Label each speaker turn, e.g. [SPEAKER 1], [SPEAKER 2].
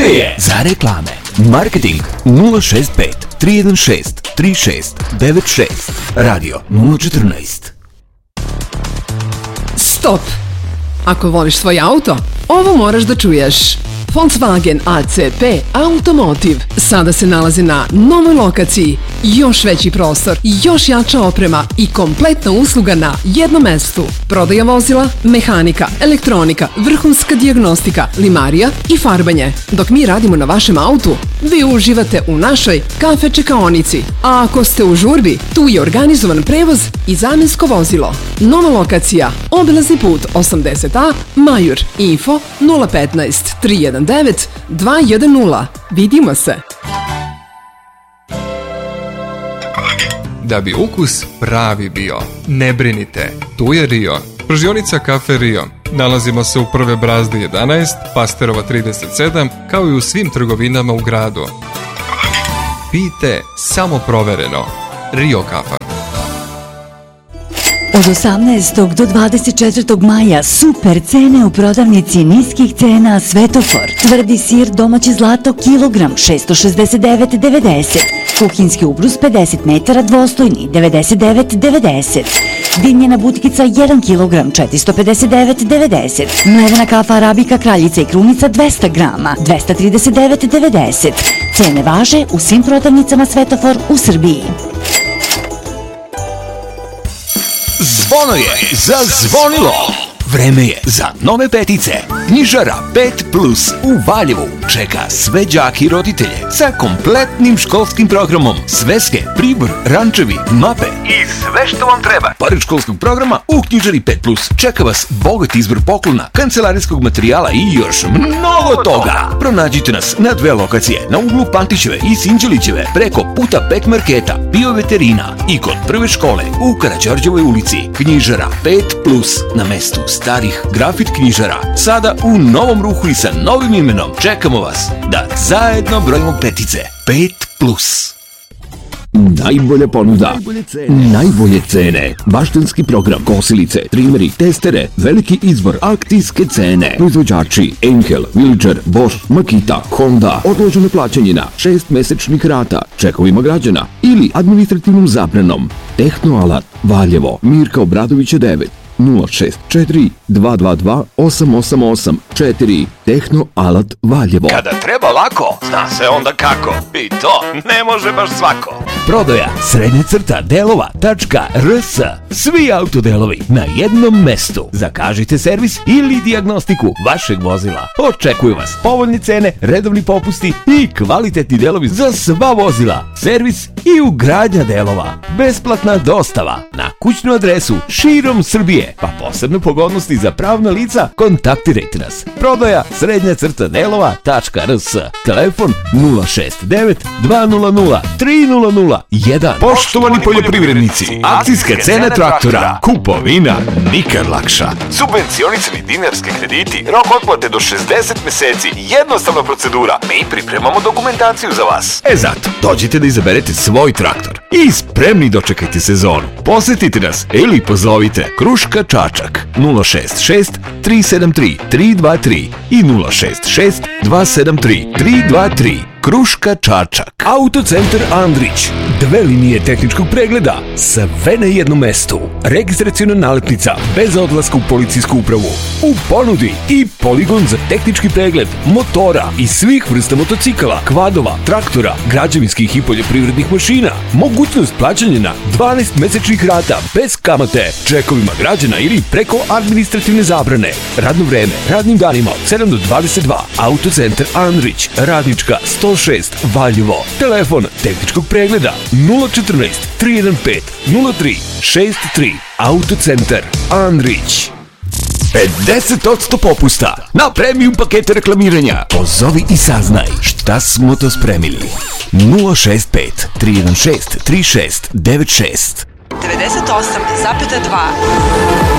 [SPEAKER 1] je za reklame. Marketing 065 316 3696. Radio 014.
[SPEAKER 2] Stop! Ako voliš svoj auto, ovo moraš da čuješ. Volkswagen ACP Automotive sada se nalazi na novoj lokaciji. Još veći prostor, još jača oprema i kompletna usluga na jednom mestu. Prodaja vozila, mehanika, elektronika, vrhunska dijagnostika, limarija i farbanje. Dok mi radimo na vašem autu, vi uživate u našoj kafe čekaonici. A ako ste u žurbi, tu je organizovan prevoz i zamjensko vozilo. Nova lokacija, obilazni put 80A, Majur, info 015 319 210. Vidimo se!
[SPEAKER 3] Da bi ukus pravi bio, ne brinite, tu je Rio. Pržionica Kafe Rio. Nalazimo se u Prve Brazde 11, Pasterova 37, kao i u svim trgovinama u gradu. Pijte samo provereno. Rio kafa.
[SPEAKER 4] Od 18. do 24. maja super cene u prodavnici niskih cena Svetofor. Tvrdi sir domaći zlato kilogram 669,90. Kuhinski ubrus 50 metara dvostojni 99,90. Dimljena butkica 1 kilogram 459,90. Mlevena kafa arabika kraljica i krunica 200 grama 239,90. Cene važe u svim prodavnicama Svetofor u Srbiji.
[SPEAKER 1] Zvono je zazvonilo. Vreme je za nove petice. Knjižara 5+ u Valjevu čeka sve đake i roditelje sa kompletnim školskim programom. Sveske, pribor, rančevi, mape i sve što vam treba. Pored školskog programa u Knjižari 5+ čeka vas bogat izbor poklona, kancelarijskog materijala i još mnogo toga. Pronađite nas na dve lokacije, na uglu Pantićeve i Sinđelićeve, preko puta Pet marketa, bioveterina i kod prve škole u Karađorđevoj ulici. Knjižara 5+ na mestu starih grafit knjižara, sada u novom ruhu i sa novim imenom. Čekamo vas da zajedno brojimo petice. 5+. Najbolja ponuda, najbolje cene, baštenski program, kosilice, trimeri, testere, veliki izbor, akcijske cene, proizvođači Enkel, Villager, Bosch, Makita, Honda, odloženo plaćanje na 6 mesečnih rata, čekovima građana ili administrativnom zabranom. Tehnoalat Valjevo, Mirka Obradovića 9, 064 222 888 4. Tehnoalat Valjevo.
[SPEAKER 5] Kada treba lako, zna se onda kako. I to ne može baš svako.
[SPEAKER 1] Prodaja srednjecrta-delova.rs. Svi autodelovi na jednom mestu. Zakažite servis ili dijagnostiku vašeg vozila. Očekuju vas povoljne cene, redovni popusti i kvalitetni delovi za sva vozila. Servis i ugradnja delova. Besplatna dostava na kućnu adresu širom Srbije. Pa posebne pogodnosti za pravna lica, kontaktirajte nas. Prodaja srednjecrta-delova.rs. Telefon 069 200 300
[SPEAKER 5] Poštovani poljoprivrednici, akcijske cene traktora. Kupovina nikad lakša. Subvencionisani dinarski krediti, rok otplate do 60 meseci, jednostavna procedura. Mi pripremamo dokumentaciju za vas.
[SPEAKER 1] Zato, dođite da izaberete svoj traktor i spremni dočekajte sezonu. Posetite nas ili pozovite Kruška Čačak 066 373 323 i 066 273 323. Kruška Čačak. Autocentar Andrić. Dve linije tehničkog pregleda, sve na jednom mestu. Registraciona nalepnica bez odlaska u policijsku upravu. U ponudi i poligon za tehnički pregled motora i svih vrsta motocikala, kvadova, traktora, građevinskih i poljoprivrednih mašina. Mogućnost plaćanja na 12 mesečnih rata bez kamate, čekovima građana ili preko administrativne zabrane. Radno vreme, radnim danima od 7 do 22. Autocentar Andrić, Radnička 106, Valjevo. Telefon tehničkog pregleda 014 315 0363. Autocentar Andrić. 50% popusta na premium pakete reklamiranja. Pozovi i saznaj šta smo to spremili. 065 316 3696.
[SPEAKER 6] 98,2